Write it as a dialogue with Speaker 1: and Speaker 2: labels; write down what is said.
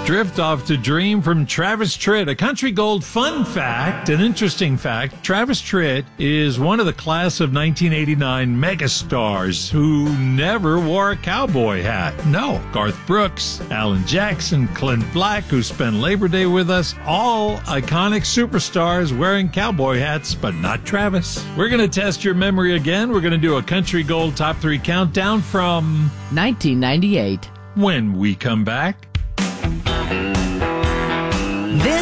Speaker 1: Drift off to dream from Travis Tritt. A country gold fun fact, an interesting fact. Travis Tritt is one of the class of 1989 megastars who never wore a cowboy hat. No. Garth Brooks, Alan Jackson, Clint Black, who spent Labor Day with us, all iconic superstars wearing cowboy hats, but not Travis. We're going to test your memory again. We're going to do a country gold top 3 countdown from
Speaker 2: 1998.
Speaker 1: when we come back.
Speaker 3: This